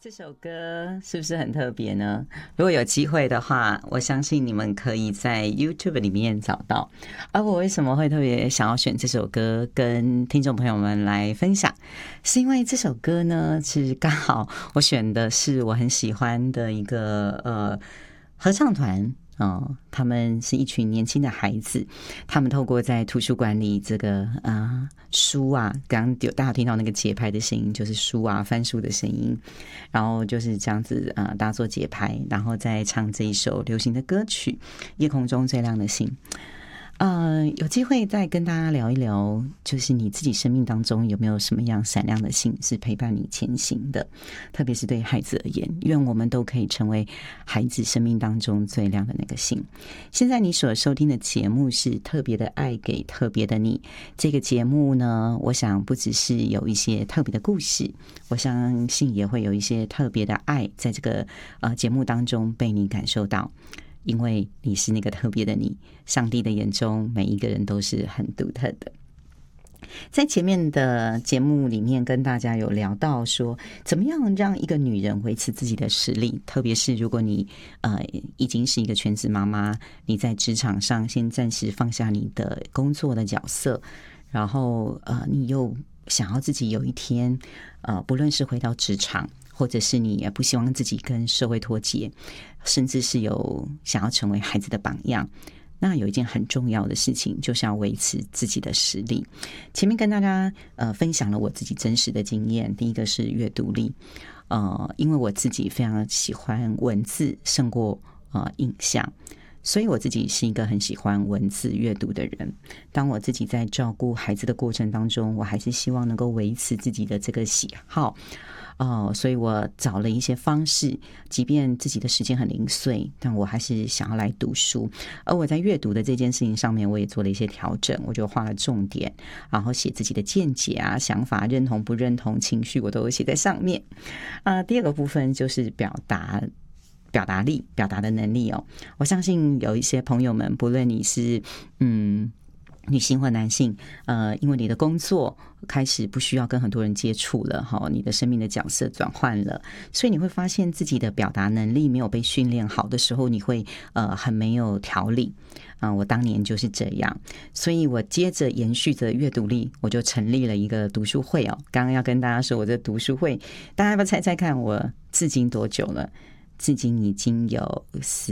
这首歌是不是很特别呢？如果有机会的话，我相信你们可以在 YouTube 里面找到。而我为什么会特别想要选这首歌跟听众朋友们来分享，是因为这首歌呢，是刚好我选的是我很喜欢的一个合唱团。他们是一群年轻的孩子，他们透过在图书馆里这个书啊，刚刚有大家听到那个节拍的声音，就是书啊翻书的声音，然后就是这样子大家做节拍，然后再唱这一首流行的歌曲《夜空中最亮的星》。有机会再跟大家聊一聊，就是你自己生命当中有没有什么样闪亮的星是陪伴你前行的，特别是对孩子而言，愿我们都可以成为孩子生命当中最亮的那个星。现在你所收听的节目是特别的爱给特别的你，这个节目呢，我想不只是有一些特别的故事，我相信也会有一些特别的爱在这个节目当中被你感受到，因为你是那个特别的你，上帝的眼中每一个人都是很独特的。在前面的节目里面跟大家有聊到说，怎么样让一个女人维持自己的实力，特别是如果你已经是一个全职妈妈，你在职场上先暂时放下你的工作的角色，然后你又想要自己有一天不论是回到职场，或者是你也不希望自己跟社会脱节，甚至是有想要成为孩子的榜样，那有一件很重要的事情，就是要维持自己的实力。前面跟大家分享了我自己真实的经验，第一个是阅读力，因为我自己非常喜欢文字胜过影像，所以我自己是一个很喜欢文字阅读的人。当我自己在照顾孩子的过程当中，我还是希望能够维持自己的这个喜好。所以我找了一些方式，即便自己的时间很零碎，但我还是想要来读书。而我在阅读的这件事情上面，我也做了一些调整，我就画了重点，然后写自己的见解啊、想法、认同不认同、情绪，我都有写在上面。第二个部分就是表达力、表达的能力哦。我相信有一些朋友们，不论你是女性或男性，因为你的工作开始不需要跟很多人接触了，你的生命的角色转换了，所以你会发现自己的表达能力没有被训练好的时候，你会很没有条理。我当年就是这样，所以我接着延续着阅读力，我就成立了一个读书会哦。刚刚要跟大家说，我这读书会，大家要不要猜猜看，我至今多久了？至今已经有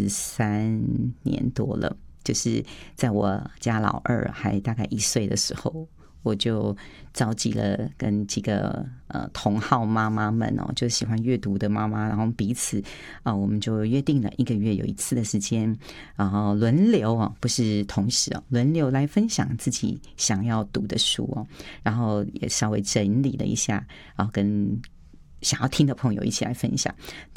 13年多了。就是在我家老二还大概1岁的时候，我就召集了跟几个同好妈妈们哦，就喜欢阅读的妈妈，然后彼此我们就约定了1个月有1次的时间，然后轮流哦，不是同时哦，轮流来分享自己想要读的书哦，然后也稍微整理了一下，然后跟想要听的朋友一起来分享。